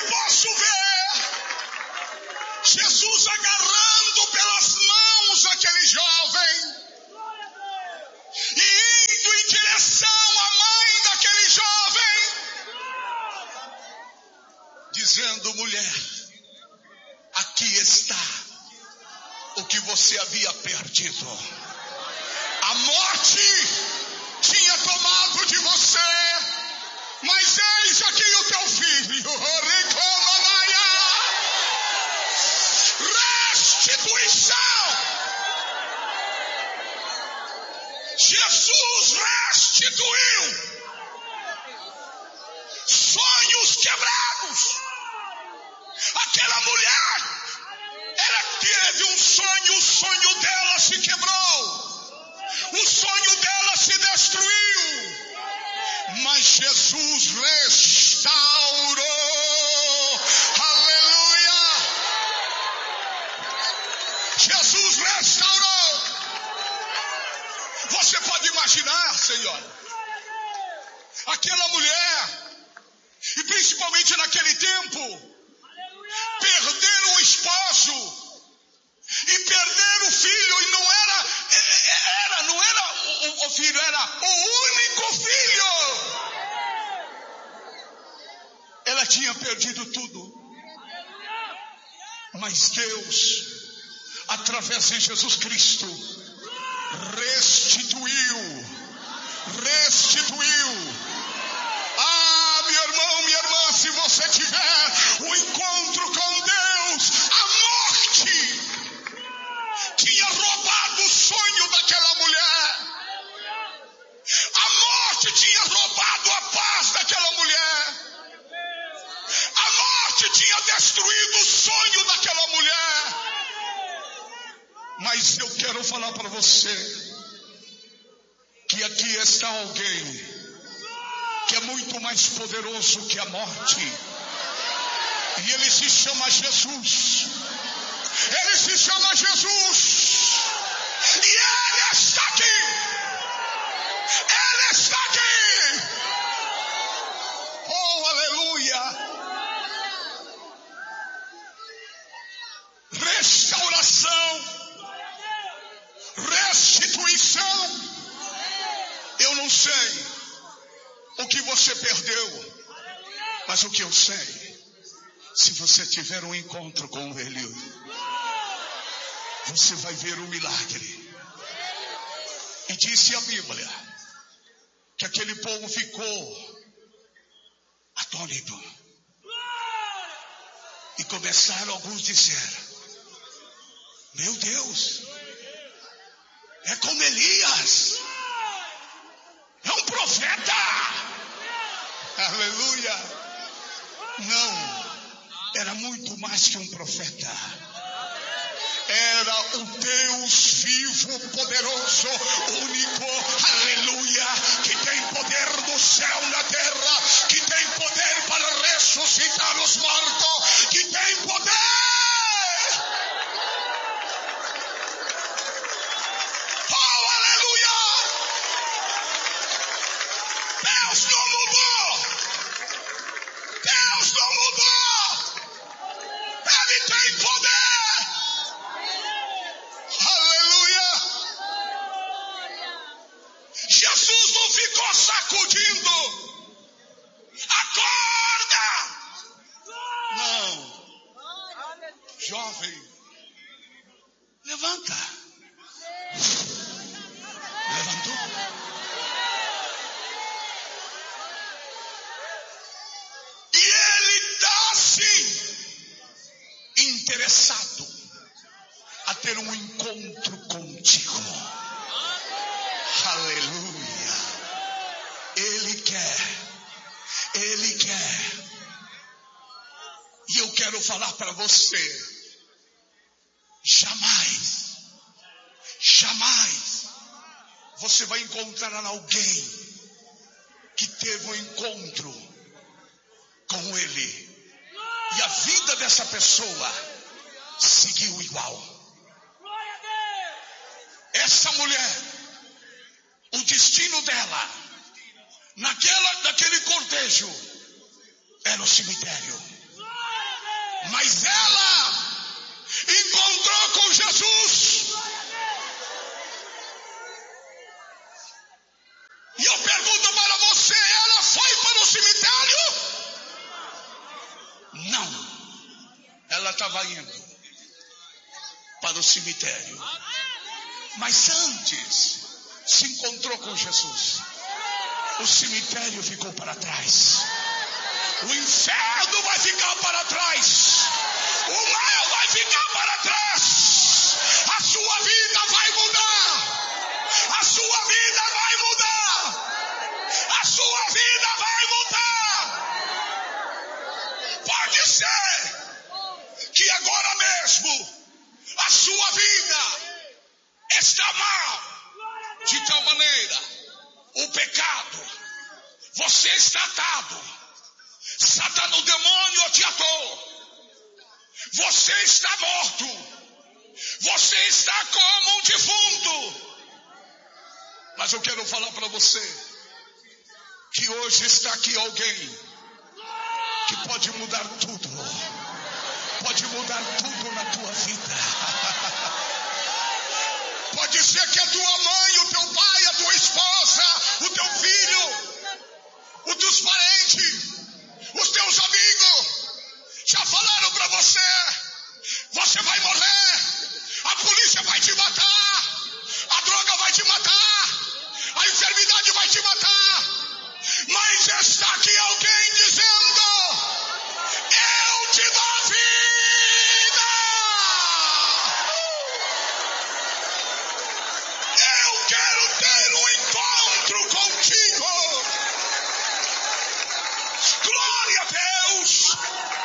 posso ver Jesus agarrando pelas mãos aquele jovem e indo em direção à mãe daquele jovem, dizendo: mulher, aqui está o que você havia perdido. A morte tinha tomado de você, mas eis aqui o teu filho. Restituição. Jesus restituiu sonhos quebrados. Aquela mulher, ela teve um sonho, o sonho dela se quebrou, o sonho dela se destruiu, mas Jesus restaurou. Aleluia! Jesus restaurou. Você pode imaginar, Senhor, aquela mulher, e principalmente naquele tempo, perder o esposo e perder o filho, e não era o filho, era o único filho. Ela tinha perdido tudo, mas Deus, através de Jesus Cristo, restituiu. Ah, meu irmão, minha irmã, se você tiver um encontro com Deus, a morte tinha roubado o sonho daquela mulher. A morte tinha roubado a paz daquela mulher. A morte tinha destruído o sonho daquela mulher. Mas eu quero falar para você que aqui está alguém que é muito mais poderoso que a morte. E ele se chama Jesus. Ele se chama Jesus. E ele está aqui. Ele está aqui. Oh, aleluia. Restauração. Restituição. Eu não sei o que você perdeu, mas o que eu sei, se você tiver um encontro com Ele, você vai ver o milagre. E disse a Bíblia que aquele povo ficou atônito. E começaram alguns a dizer: meu Deus, é como Elias, é um profeta. Aleluia. Não, era muito mais que um profeta. Era o Deus vivo, poderoso, único, aleluia, que tem poder no céu e na terra, que tem poder para ressuscitar os mortos, que tem poder. Oh, aleluia! Deus não mudou! Deus não mudou! Ele tem poder! Jesus não ficou sacudindo. Acorda! Não. Jovem, levanta. Levantou. E ele está sim interessado a ter um encontro contigo. Aleluia. Ele quer. E eu quero falar para você: jamais você vai encontrar alguém que teve um encontro com Ele e a vida dessa pessoa seguiu igual. Essa mulher, o destino dela naquele cortejo era o cemitério. Mas ela encontrou com Jesus. E eu pergunto para você, ela foi para o cemitério? Não. Ela estava indo para o cemitério. Mas antes se encontrou com Jesus. O cemitério ficou para trás. O inferno vai ficar para trás. O mal vai ficar para trás. A sua vida vai mudar. A sua vida vai mudar. A sua vida vai mudar. Pode ser que agora mesmo a sua vida está mal. De tal maneira, o pecado, você está atado. Satanás, o demônio te atou. Você está morto. Você está como um defunto. Mas eu quero falar para você que hoje está aqui alguém que pode mudar tudo. Pode mudar tudo na tua vida. Pode ser que a tua mãe, o teu pai, a tua esposa, o teu filho, os teus parentes, os teus amigos já falaram para você: você vai morrer, a polícia vai te matar, a droga vai te matar, a enfermidade vai te matar. Mas está aqui alguém dizendo: eu te dou vida. Eu quero ter um encontro contigo. Glória a Deus.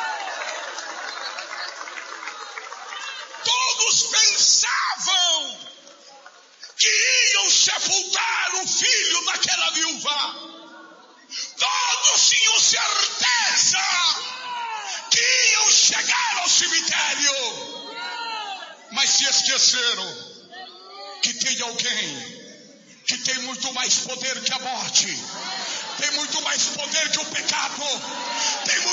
Todos pensavam que iam sepultar o filho daquela viúva. Todos tinham certeza que iam chegar ao cemitério. Mas se esqueceram que tem alguém que tem muito mais poder que a morte, tem muito mais poder que o pecado, tem